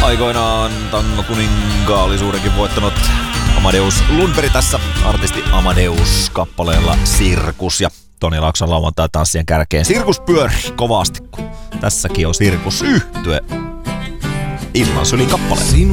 Aikoinaan Tango kuninkaallisuudenkin voittanut Amadeus Lundberg tässä artisti Amadeus kappaleella Sirkus ja Toni Laakson lauantai-tanssien kärkeen sirkus pyöri kovasti, kun tässäkin on sirkusyhtye illan sylin kappale.